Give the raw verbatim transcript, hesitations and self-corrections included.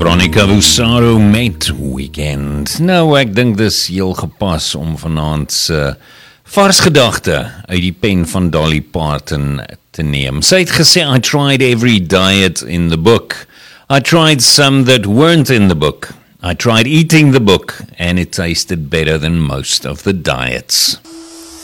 Veronica Busaro met Weekend. Nou, ek dink dis heel gepas om vanaand se vars gedagte uit die pen van Dolly Parton te neem. Sy het gesê, I tried every diet in the book. I tried some that weren't in the book. I tried eating the book and it tasted better than most of the diets.